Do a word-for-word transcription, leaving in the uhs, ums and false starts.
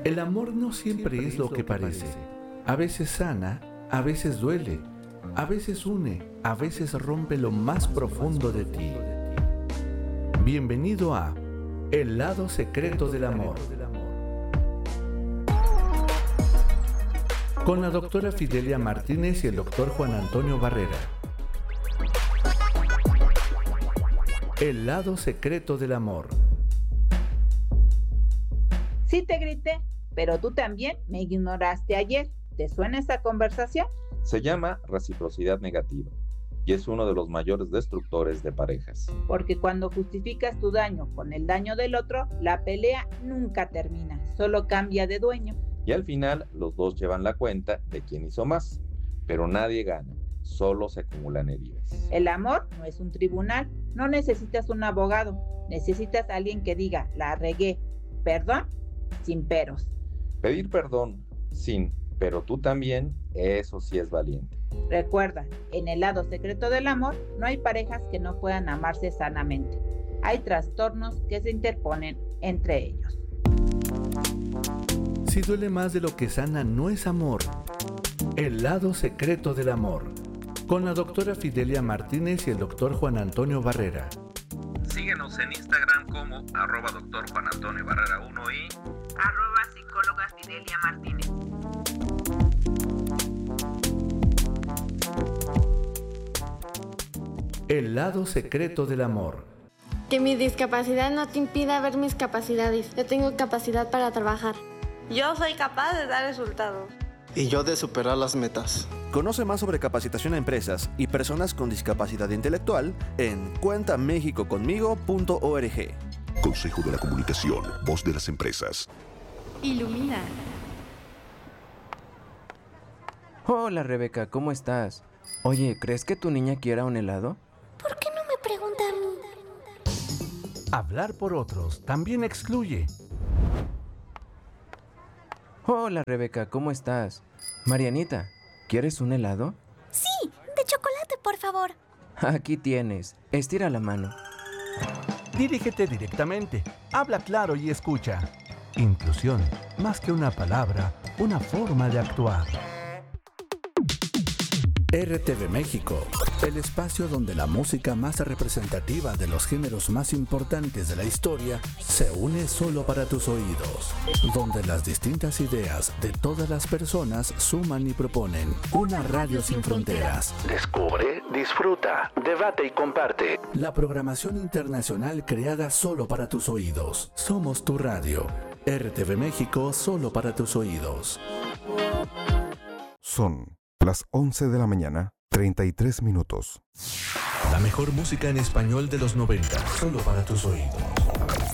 El amor no siempre es lo que parece. A veces sana, a veces duele, a veces une, a veces rompe lo más profundo de ti. Bienvenido a El lado secreto del amor. Con la doctora Fidelia Martínez y el doctor Juan Antonio Barrera. El lado secreto del amor. Sí te grité, pero tú también me ignoraste ayer. ¿Te suena esa conversación? Se llama reciprocidad negativa y es uno de los mayores destructores de parejas. Porque cuando justificas tu daño con el daño del otro, la pelea nunca termina, solo cambia de dueño. Y al final los dos llevan la cuenta de quién hizo más, pero nadie gana, solo se acumulan heridas. El amor no es un tribunal, no necesitas un abogado, necesitas a alguien que diga, la regué, perdón, sin peros. Pedir perdón sin, pero tú también, eso sí es valiente. Recuerda, en el lado secreto del amor no hay parejas que no puedan amarse sanamente. Hay trastornos que se interponen entre ellos. Si duele más de lo que sana, no es amor. El lado secreto del amor. Con la doctora Fidelia Martínez y el doctor Juan Antonio Barrera. Síguenos en Instagram como arroba doctor Juan Antonio Barrera uno y arroba psicóloga Fidelia Martínez. El lado secreto del amor. Que mi discapacidad no te impida ver mis capacidades. Yo tengo capacidad para trabajar. Yo soy capaz de dar resultados. Y yo de superar las metas. Conoce más sobre capacitación a empresas y personas con discapacidad intelectual en cuenta mexico conmigo punto org. Consejo de la Comunicación, voz de las empresas. Ilumina. Hola Rebeca, ¿cómo estás? Oye, ¿crees que tu niña quiera un helado? ¿Por qué no me pregunta a mí? Hablar por otros también excluye. Hola Rebeca, ¿cómo estás? Marianita, ¿quieres un helado? Sí, de chocolate, por favor. Aquí tienes, estira la mano. Dirígete directamente, habla claro y escucha. Inclusión, más que una palabra, una forma de actuar. R T V México, el espacio donde la música más representativa de los géneros más importantes de la historia se une solo para tus oídos, donde las distintas ideas de todas las personas suman y proponen una radio sin fronteras. Descubre, disfruta, debate y comparte. La programación internacional creada solo para tus oídos. Somos tu radio. R T V México, solo para tus oídos. Son las once de la mañana, treinta y tres minutos. La mejor música en español de los noventa, solo para tus oídos.